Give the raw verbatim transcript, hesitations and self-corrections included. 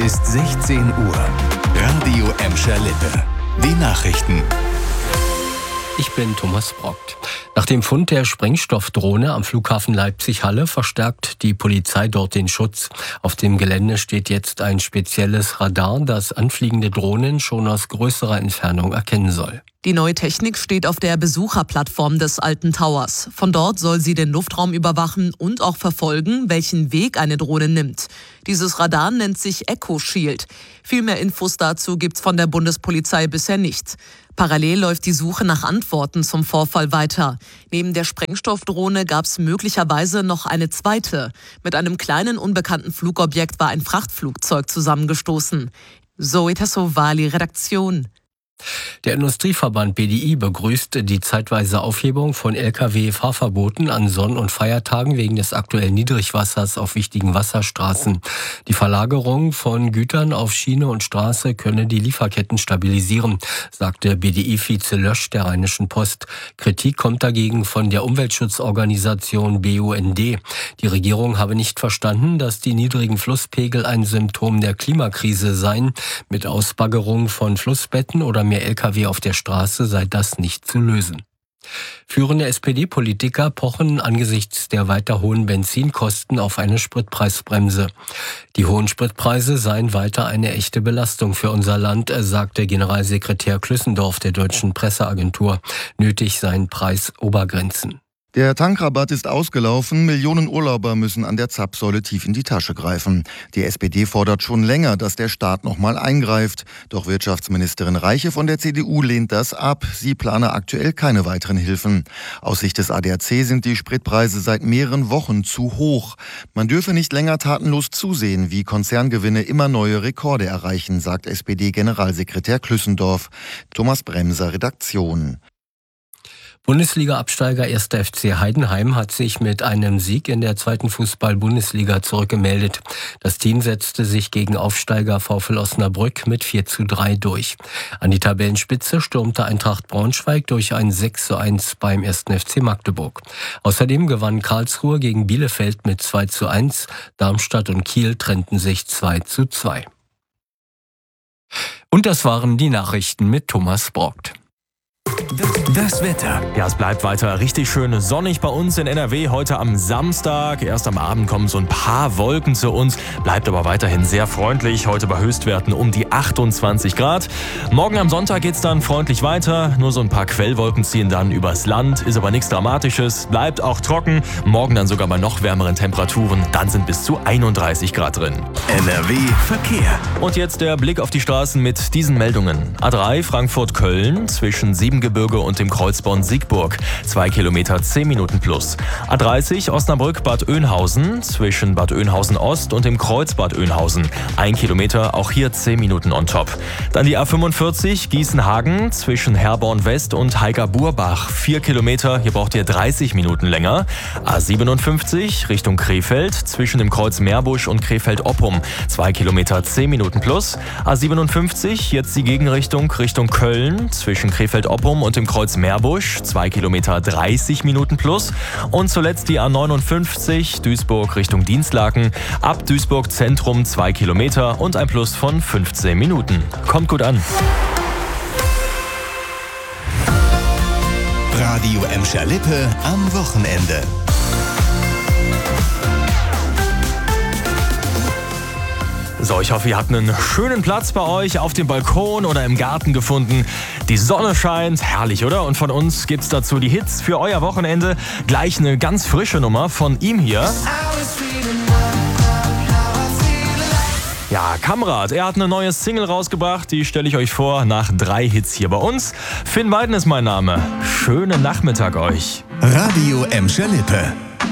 Ist sechzehn Uhr. Radio Emscher Lippe. Die Nachrichten. Ich bin Thomas Brockt. Nach dem Fund der Sprengstoffdrohne am Flughafen Leipzig-Halle verstärkt die Polizei dort den Schutz. Auf dem Gelände steht jetzt ein spezielles Radar, das anfliegende Drohnen schon aus größerer Entfernung erkennen soll. Die neue Technik steht auf der Besucherplattform des alten Towers. Von dort soll sie den Luftraum überwachen und auch verfolgen, welchen Weg eine Drohne nimmt. Dieses Radar nennt sich Echo Shield. Viel mehr Infos dazu gibt's von der Bundespolizei bisher nicht. Parallel läuft die Suche nach Antworten zum Vorfall weiter. Neben der Sprengstoffdrohne gab's möglicherweise noch eine zweite. Mit einem kleinen unbekannten Flugobjekt war ein Frachtflugzeug zusammengestoßen. Zoe Tassovali, Redaktion. Der Industrieverband B D I begrüßt die zeitweise Aufhebung von L K W-Fahrverboten an Sonn- und Feiertagen wegen des aktuellen Niedrigwassers auf wichtigen Wasserstraßen. Die Verlagerung von Gütern auf Schiene und Straße könne die Lieferketten stabilisieren, sagte B D I-Vize Lösch der Rheinischen Post. Kritik kommt dagegen von der Umweltschutzorganisation B U N D. Die Regierung habe nicht verstanden, dass die niedrigen Flusspegel ein Symptom der Klimakrise seien. Mit Ausbaggerung von Flussbetten oder mehr L K W auf der Straße sei das nicht zu lösen. Führende S P D-Politiker pochen angesichts der weiter hohen Benzinkosten auf eine Spritpreisbremse. Die hohen Spritpreise seien weiter eine echte Belastung für unser Land, sagte Generalsekretär Klüssendorf der Deutschen Presseagentur. Nötig seien Preisobergrenzen. Der Tankrabatt ist ausgelaufen, Millionen Urlauber müssen an der Zapfsäule tief in die Tasche greifen. Die S P D fordert schon länger, dass der Staat nochmal eingreift. Doch Wirtschaftsministerin Reiche von der C D U lehnt das ab. Sie plane aktuell keine weiteren Hilfen. Aus Sicht des A D A C sind die Spritpreise seit mehreren Wochen zu hoch. Man dürfe nicht länger tatenlos zusehen, wie Konzerngewinne immer neue Rekorde erreichen, sagt S P D-Generalsekretär Klüssendorf. Thomas Bremser, Redaktion. Bundesliga-Absteiger erster F C Heidenheim hat sich mit einem Sieg in der zweiten Fußball-Bundesliga zurückgemeldet. Das Team setzte sich gegen Aufsteiger VfL Osnabrück mit vier zu drei durch. An die Tabellenspitze stürmte Eintracht Braunschweig durch ein sechs zu eins beim ersten F C Magdeburg. Außerdem gewann Karlsruhe gegen Bielefeld mit zwei zu eins. Darmstadt und Kiel trennten sich zwei zu zwei. Und das waren die Nachrichten mit Thomas Brockt. Das Wetter. Ja, es bleibt weiter richtig schön sonnig bei uns in N R W heute am Samstag. Erst am Abend kommen so ein paar Wolken zu uns, bleibt aber weiterhin sehr freundlich. Heute bei Höchstwerten um die achtundzwanzig Grad. Morgen am Sonntag geht's dann freundlich weiter. Nur so ein paar Quellwolken ziehen dann übers Land, ist aber nichts Dramatisches. Bleibt auch trocken. Morgen dann sogar bei noch wärmeren Temperaturen. Dann sind bis zu einunddreißig Grad drin. N R W Verkehr. Und jetzt der Blick auf die Straßen mit diesen Meldungen. A drei Frankfurt-Köln zwischen Siebengebirge und dem Kreuzborn-Siegburg. Zwei Kilometer, zehn Minuten plus. A dreißig Osnabrück-Bad Oeynhausen zwischen Bad Oeynhausen-Ost und dem Kreuz Bad Oeynhausen. Ein Kilometer, auch hier zehn Minuten on top. Dann die A fünfundvierzig Gießen-Hagen zwischen Herborn-West und Heiger-Burbach. Vier Kilometer, hier braucht ihr dreißig Minuten länger. A siebenundfünfzig Richtung Krefeld zwischen dem Kreuz Meerbusch und Krefeld-Oppum. Zwei Kilometer, zehn Minuten plus. A siebenundfünfzig, jetzt die Gegenrichtung Richtung Köln zwischen Krefeld-Oppum und dem Kreuz Meerbusch, zwei Kilometer, dreißig Minuten plus. Und zuletzt die A neunundfünfzig, Duisburg Richtung Dinslaken, ab Duisburg Zentrum zwei Kilometer und ein Plus von fünfzehn Minuten. Kommt gut an. Radio Emscher Lippe am Wochenende. So, ich hoffe, ihr habt einen schönen Platz bei euch auf dem Balkon oder im Garten gefunden. Die Sonne scheint, herrlich, oder? Und von uns gibt's dazu die Hits für euer Wochenende. Gleich eine ganz frische Nummer von ihm hier. Ja, Kamrat, er hat eine neue Single rausgebracht, die stelle ich euch vor nach drei Hits hier bei uns. Finn Weiden ist mein Name. Schönen Nachmittag euch. Radio Emscher Lippe.